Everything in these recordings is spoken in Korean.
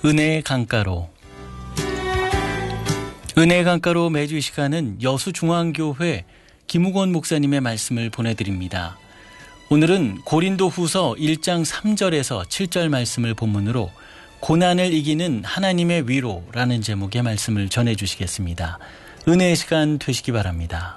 은혜의 강가로. 은혜의 강가로 매주 이 시간은 여수중앙교회 김우건 목사님의 말씀을 보내드립니다. 오늘은 고린도후서 1장 3절에서 7절 말씀을 본문으로 고난을 이기는 하나님의 위로라는 제목의 말씀을 전해주시겠습니다. 은혜의 시간 되시기 바랍니다.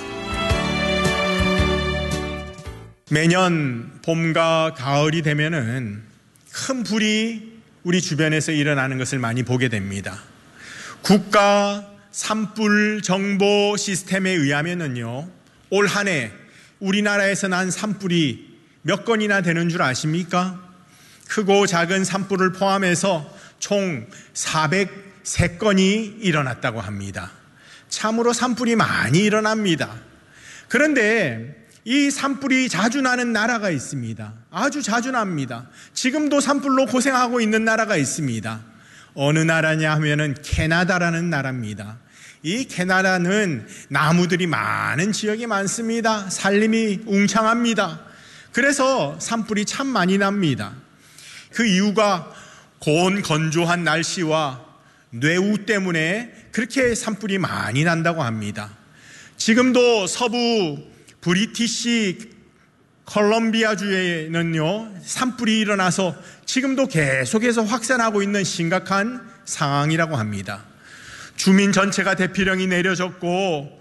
매년 봄과 가을이 되면은 큰 불이 우리 주변에서 일어나는 것을 많이 보게 됩니다. 국가 산불 정보 시스템에 의하면은요, 올 한 해 우리나라에서 난 산불이 몇 건이나 되는 줄 아십니까? 크고 작은 산불을 포함해서 총 403건이 일어났다고 합니다. 참으로 산불이 많이 일어납니다. 그런데 이 산불이 자주 나는 나라가 있습니다. 아주 자주 납니다. 지금도 산불로 고생하고 있는 나라가 있습니다. 어느 나라냐 하면은 캐나다라는 나라입니다. 이 캐나다는 나무들이 많은 지역이 많습니다. 산림이 웅장합니다. 그래서 산불이 참 많이 납니다. 그 이유가 고온 건조한 날씨와 뇌우 때문에 그렇게 산불이 많이 난다고 합니다. 지금도 서부 브리티시 컬럼비아주에는요, 산불이 일어나서 지금도 계속해서 확산하고 있는 심각한 상황이라고 합니다. 주민 전체가 대피령이 내려졌고